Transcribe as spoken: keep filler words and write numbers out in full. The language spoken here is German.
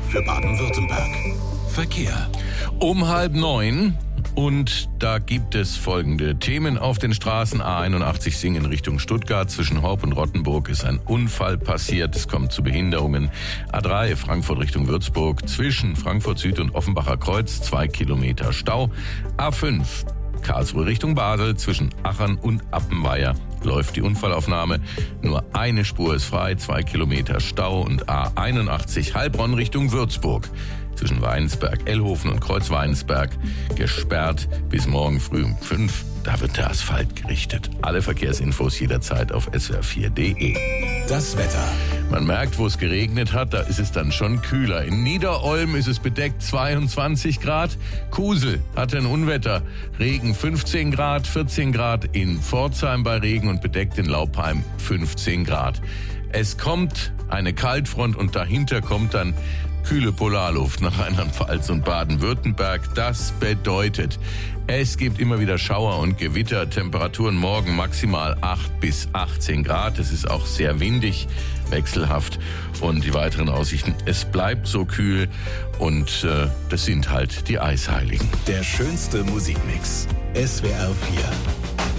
für Baden-Württemberg. Verkehr. Um halb neun. Und da gibt es folgende Themen auf den Straßen. A einundachtzig Singen Richtung Stuttgart. Zwischen Horb und Rottenburg ist ein Unfall passiert. Es kommt zu Behinderungen. A drei Frankfurt Richtung Würzburg. Zwischen Frankfurt Süd und Offenbacher Kreuz zwei Kilometer Stau. A fünf Karlsruhe Richtung Basel. Zwischen Achern und Appenweier läuft die Unfallaufnahme. Nur eine Spur ist frei, zwei Kilometer Stau. Und A einundachtzig Heilbronn Richtung Würzburg. Zwischen Weinsberg, Ellhofen und Kreuzweinsberg gesperrt bis morgen früh um fünf. Da wird der Asphalt gerichtet. Alle Verkehrsinfos jederzeit auf S W R vier Punkt de. Das Wetter. Man merkt, wo es geregnet hat, da ist es dann schon kühler. In Niederolm ist es bedeckt zweiundzwanzig Grad. Kusel hatte ein Unwetter. Regen fünfzehn Grad, vierzehn Grad in Pforzheim bei Regen und bedeckt in Laupheim fünfzehn Grad. Es kommt eine Kaltfront und dahinter kommt dann kühle Polarluft nach Rheinland-Pfalz und Baden-Württemberg. Das bedeutet, es gibt immer wieder Schauer und Gewitter. Temperaturen morgen maximal acht bis achtzehn Grad. Es ist auch sehr windig, wechselhaft. Und die weiteren Aussichten, es bleibt so kühl. Und äh, das sind halt die Eisheiligen. Der schönste Musikmix. S W R vier.